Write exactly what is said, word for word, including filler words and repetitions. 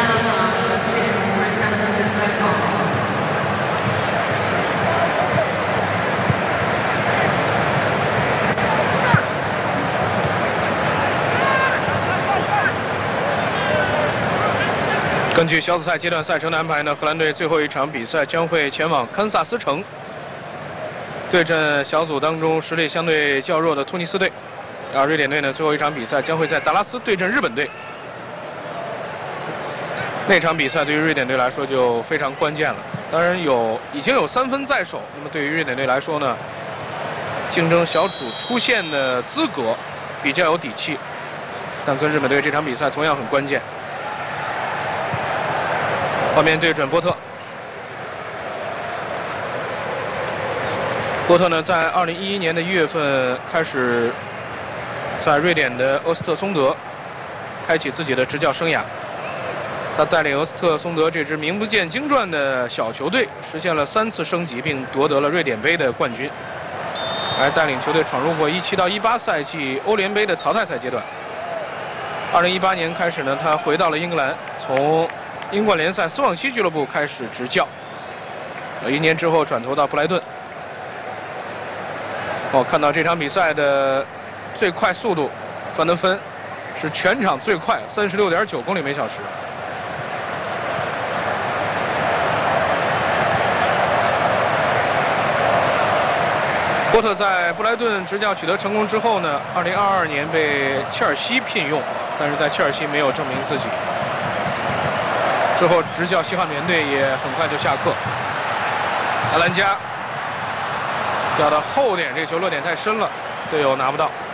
根据小组赛阶段赛程的安排呢，荷兰队最后一场比赛将会前往堪萨斯城，对阵小组当中实力相对较弱的突尼斯队。而瑞典队呢，最后一场比赛将会在达拉斯对阵日本队。那场比赛对于瑞典队来说就非常关键了。当然有已经有三分在手，那么对于瑞典队来说呢，竞争小组出线的资格比较有底气。但跟日本队这场比赛同样很关键。 画面对准波特，波特呢，在二零一一年的一月份开始在瑞典的俄斯特松德开启自己的执教生涯。他带领俄斯特松德这支名不见经传的小球队，实现了三次升级，并夺得了瑞典杯的冠军，还带领球队闯入过一七到一八赛季欧联杯的淘汰赛阶段。二零一八年开始呢，他回到了英格兰，从 英冠联赛斯旺西俱乐部开始执教，呃，一年之后转投到布莱顿。哦，看到这场比赛的最快速度，范德芬是全场最快，三十六点九公里每小时。波特在布莱顿执教取得成功之后呢，二零二二年被切尔西聘用，但是在切尔西没有证明自己。 之后执教西汉姆联队也很快就下课。阿兰加掉到后点，这个球落点太深了，队友拿不到。